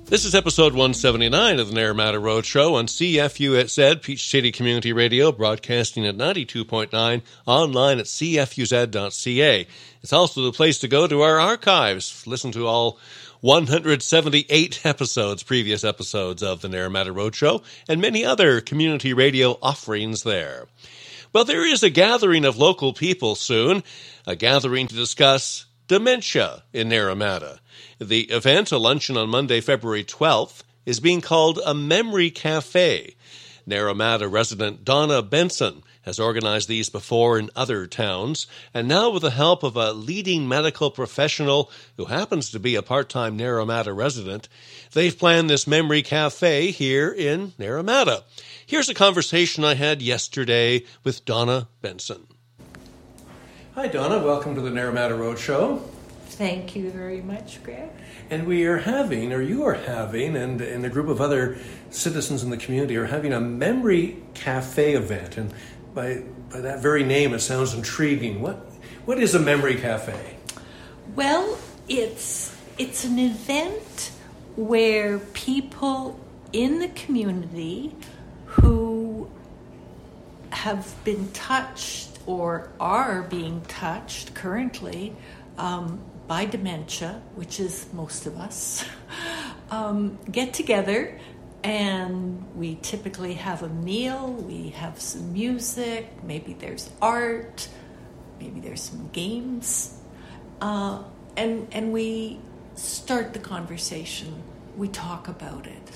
This is episode 179 of the Naramata Road Show on CFUZ, Peach City Community Radio, broadcasting at 92.9, online at cfuz.ca. It's also the place to go to our archives. Listen to all 178 previous episodes of the Naramata Road Show, and many other community radio offerings there. Well, there is a gathering of local people soon, a gathering to discuss dementia in Naramata. The event, a luncheon on Monday, February 12th, is being called a Memory Cafe. Naramata resident Donna Benson has organized these before in other towns, and now with the help of a leading medical professional who happens to be a part-time Naramata resident, they've planned this Memory Cafe here in Naramata. Here's a conversation I had yesterday with Donna Benson. Hi, Donna. Welcome to the Naramata Road Show. Thank you very much, Greg. And we are having, or you are having, and a group of other citizens in the community are having a Memory Cafe event. And by that very name, it sounds intriguing. What is a Memory Cafe? Well, it's an event where people in the community who have been touched or are being touched currently by dementia, which is most of us, get together, and we typically have a meal, we have some music, maybe there's art, maybe there's some games, and we start the conversation, we talk about it.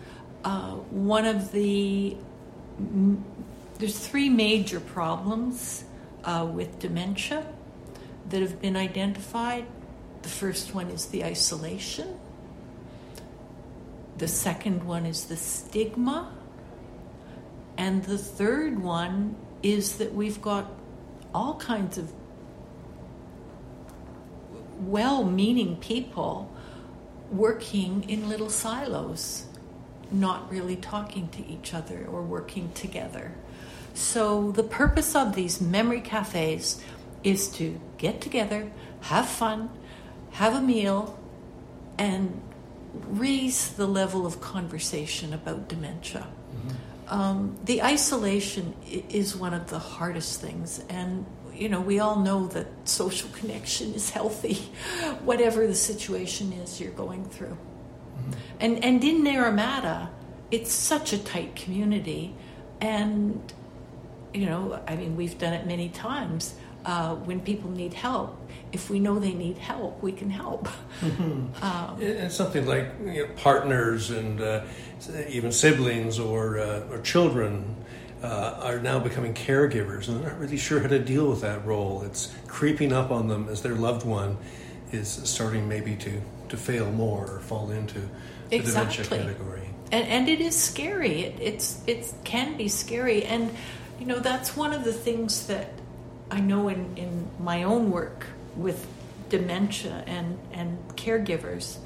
There's three major problems with dementia that have been identified. The first one is the isolation. The second one is the stigma. And the third one is that we've got all kinds of well-meaning people working in little silos, not really talking to each other or working together. So the purpose of these memory cafes is to get together, have fun, have a meal, and raise the level of conversation about dementia. Mm-hmm. The isolation is one of the hardest things, and we all know that social connection is healthy, whatever the situation is you're going through. Mm-hmm. And in Naramata, it's such a tight community, and we've done it many times. When people need help, if we know they need help, we can help. Mm-hmm. And something like partners and even siblings or children are now becoming caregivers, and they're not really sure how to deal with that role. It's creeping up on them as their loved one is starting maybe to fail more or fall into the dementia category. And it is scary. It can be scary, and that's one of the things that I know in my own work with dementia and caregivers.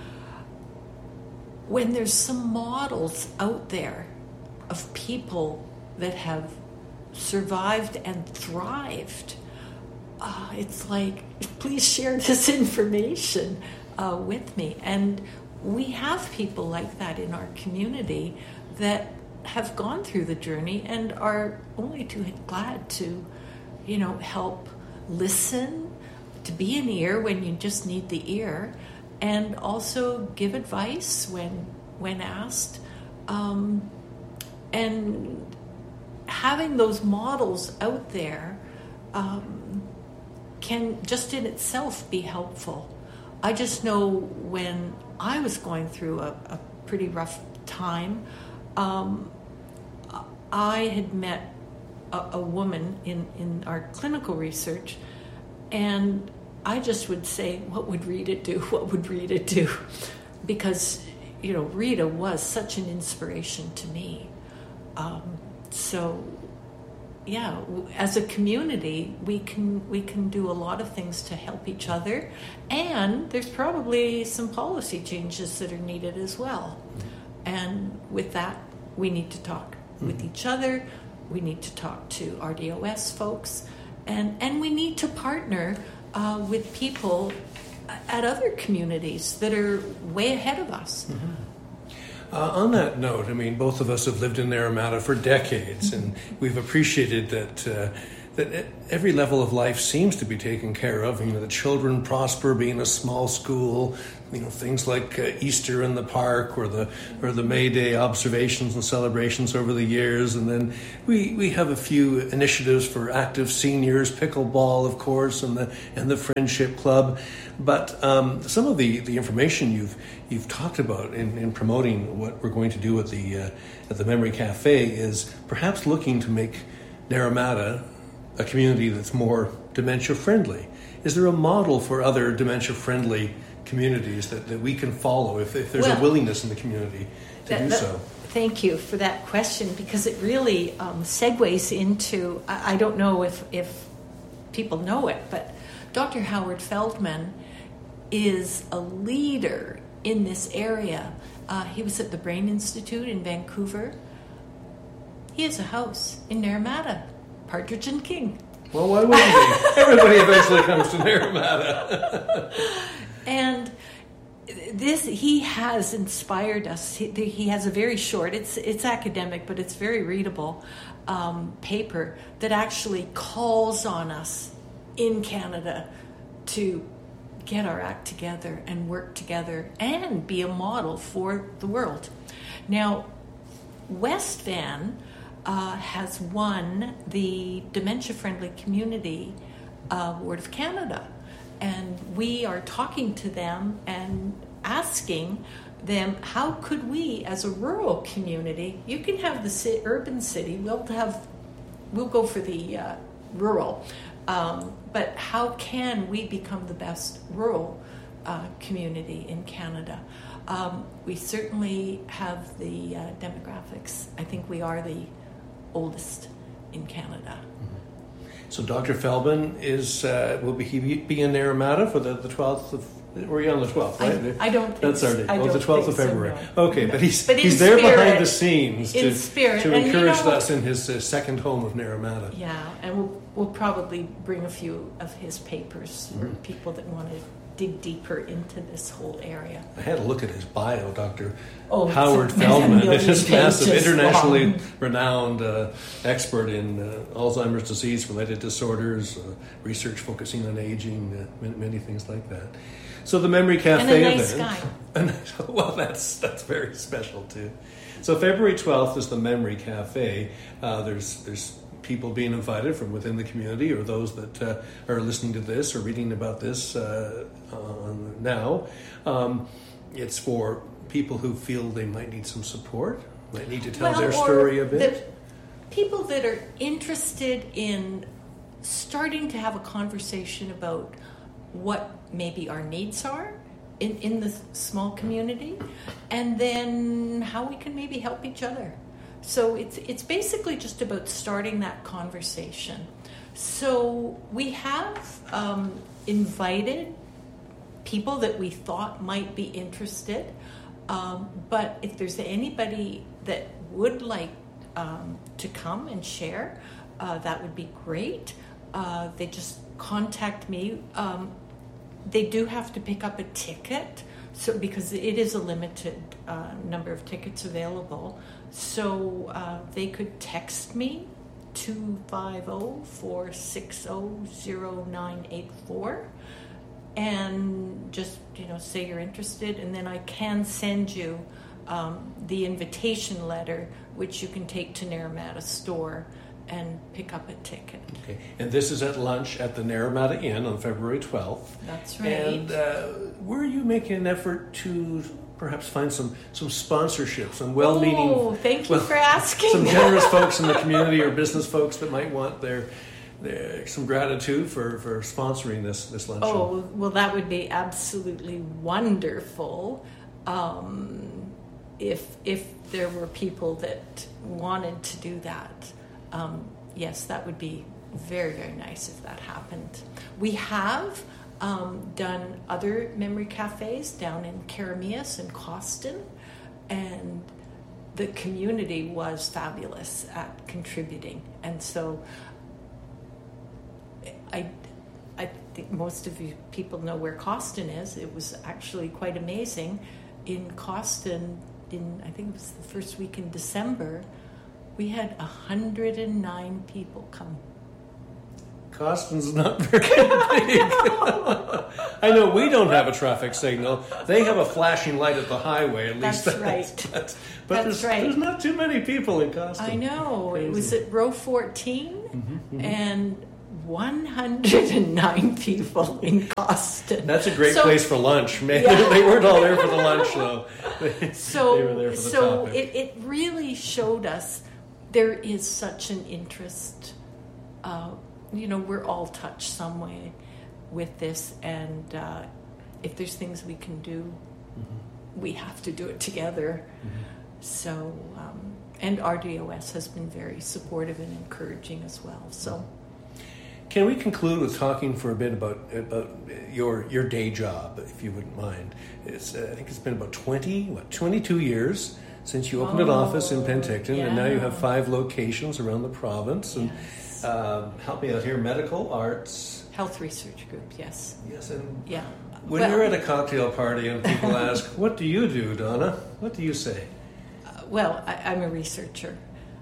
When there's some models out there of people that have survived and thrived, it's like, please share this information with me. And we have people like that in our community that have gone through the journey and are only too glad to help listen, to be an ear when you just need the ear, and also give advice when asked. And having those models out there can just in itself be helpful. I just know when I was going through a pretty rough time, I had met a woman in our clinical research, and I just would say, what would Rita do? What would Rita do? Because, Rita was such an inspiration to me. As a community, we can do a lot of things to help each other, and there's probably some policy changes that are needed as well. And with that, we need to talk with each other. We need to talk to RDOS folks, and we need to partner with people at other communities that are way ahead of us. Mm-hmm. On that note, I mean, both of us have lived in Naramata for decades, and we've appreciated that that every level of life seems to be taken care of. You know, the children prosper being a small school. You know, things like Easter in the park, or the May Day observations and celebrations over the years, and then we have a few initiatives for active seniors, pickleball, of course, and the Friendship Club. But some of the information you've talked about in promoting what we're going to do at the Memory Cafe is perhaps looking to make Naramata a community that's more dementia-friendly. Is there a model for other dementia-friendly communities that we can follow if there's a willingness in the community to do so? Thank you for that question, because it really segues into, I don't know if people know it, but Dr. Howard Feldman is a leader in this area. He was at the Brain Institute in Vancouver. He has a house in Naramata, Partridge and King. Well, why wouldn't he? Everybody eventually comes to Naramata. And he has inspired us. He has a very short, it's academic, but it's very readable paper that actually calls on us in Canada to get our act together and work together and be a model for the world. Now, West Van has won the Dementia Friendly Community Award of Canada. And we are talking to them and asking them, how could we, as a rural community, you can have the urban city, we'll go for the rural, but how can we become the best rural community in Canada? We certainly have the demographics. I think we are the oldest in Canada. So Dr. Feldman will he be in Naramata for the 12th of, we're on the 12th, right? I don't think that's our date. The 12th of February. So, no. Okay, No. but he's in there spirit, behind the scenes to encourage and us in his second home of Naramata. Yeah, and we'll probably bring a few of his papers for people that want to dig deeper into this whole area. I had a look at his bio, Dr. Howard Feldman. It's This massive, internationally long. renowned expert in Alzheimer's disease-related disorders, research focusing on aging, many things like that. So the Memory Cafe and a nice event. guy. Well, that's very special too. So February 12th is the Memory Cafe. There's people being invited from within the community, or those that are listening to this or reading about this now. It's for people who feel they might need some support, might need to tell their story a bit. People that are interested in starting to have a conversation about what maybe our needs are in the small community, and then how we can maybe help each other. So it's basically just about starting that conversation. So we have invited people that we thought might be interested, but if there's anybody that would like to come and share, that would be great. They just contact me. They do have to pick up a ticket, so because it is a limited number of tickets available. So they could text me 250-460-0984 and just say you're interested, and then I can send you the invitation letter, which you can take to Naramata store and pick up a ticket. Okay, and this is at lunch at the Naramata Inn on February 12th. That's right. And were you making an effort to perhaps find some sponsorship, some well-meaning... Oh, thank you for asking. Some generous folks in the community or business folks that might want their some gratitude for sponsoring this luncheon. Oh, well, that would be absolutely wonderful. If there were people that wanted to do that. Yes, that would be very, very nice if that happened. We have done other memory cafes down in Karamias and Costin, and the community was fabulous at contributing. And so I think most of you people know where Costin is. It was actually quite amazing. In Costin, I think it was the first week in December, we had 109 people come. Costin's not very big. I know we don't have a traffic signal. They have a flashing light at the highway, at least. That's right. But That's right. There's not too many people in Costin. I know. Crazy. It was at row 14, and 109 people in Costin. That's a great place for lunch. Man, they weren't all there for the lunch, though. So, they were there for the topic. it really showed us there is such an interest. We're all touched some way with this, and if there's things we can do, we have to do it together. So, and RDOS has been very supportive and encouraging as well. So, can we conclude with talking for a bit about your day job, if you wouldn't mind? I think it's been about 22 years since you opened an office in Penticton, and now you have 5 locations around the province. And help me out here, Medical Arts Health Research Group, yes. Yes, and when you're at a cocktail party and people ask, "What do you do, Donna?" What do you say? I'm a researcher,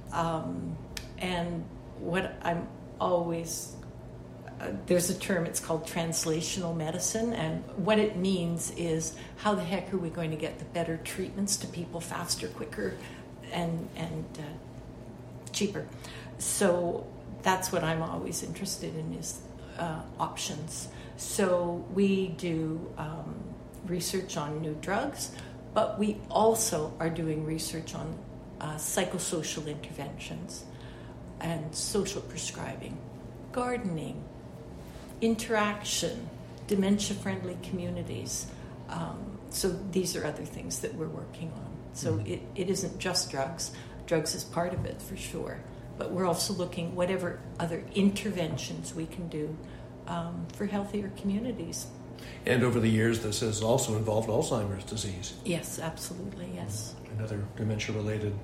and what I'm always there's a term, it's called translational medicine, and what it means is how the heck are we going to get the better treatments to people faster, quicker, and cheaper. So that's what I'm always interested in, is options. So we do research on new drugs, but we also are doing research on psychosocial interventions and social prescribing, gardening, interaction, dementia-friendly communities. So these are other things that we're working on. So it isn't just drugs. Drugs is part of it for sure. But we're also looking whatever other interventions we can do for healthier communities. And over the years, this has also involved Alzheimer's disease. Yes, absolutely, yes. And other dementia-related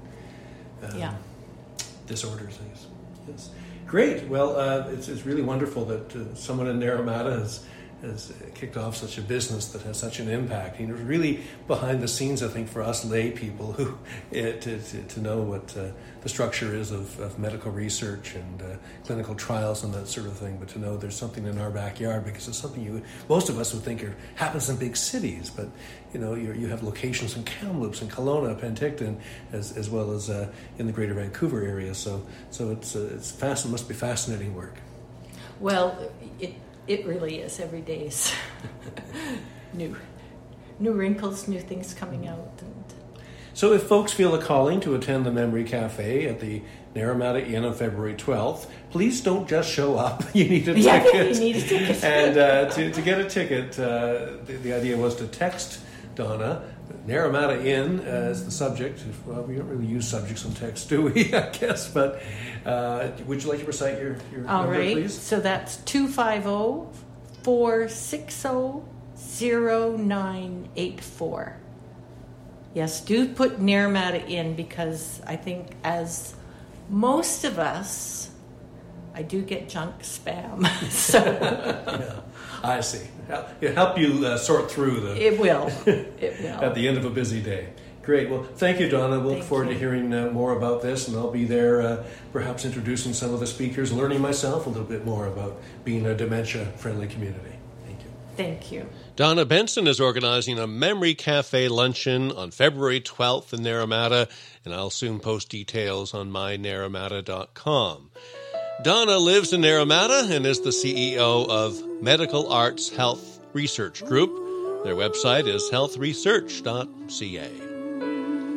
disorders. Yes. Great. Well, it's really wonderful that someone in Naramata has kicked off such a business that has such an impact. Really behind the scenes, I think, for us lay people who to know what the structure is of medical research and clinical trials and that sort of thing, but to know there's something in our backyard, because it's something most of us would think happens in big cities, but you have locations in Kamloops and Kelowna, Penticton, as well as in the Greater Vancouver area. So it must be fascinating work. Well, it really is. Every day is new wrinkles, new things coming out. And so if folks feel a calling to attend the Memory Cafe at the Naramata Inn on February 12th, please don't just show up. You need a ticket. Yeah, you need a ticket. And to get a ticket, the idea was to text Donna, Naramata Inn as the subject. Well, we don't really use subjects on text, do we? I guess. But would you like to recite your number, please? So that's 250-460-0984. Yes, do put Naramata in, because I think, as most of us, I do get junk spam. So yeah, I see. It'll help you sort through the. It will. At the end of a busy day. Great. Well, thank you, Donna. We'll look forward to hearing more about this, and I'll be there perhaps introducing some of the speakers, learning myself a little bit more about being a dementia-friendly community. Thank you. Thank you. Donna Benson is organizing a Memory Cafe luncheon on February 12th in Naramata, and I'll soon post details on mynaramata.com. Donna lives in Naramata and is the CEO of Medical Arts Health Research Group. Their website is healthresearch.ca.